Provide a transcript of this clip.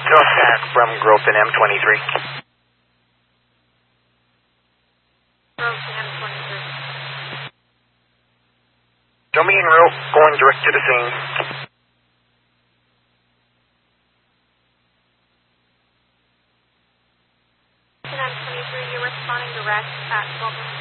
North from Gropin M23. Gropin M23. Show me en route, going direct to the scene. M23, you're responding direct at 12.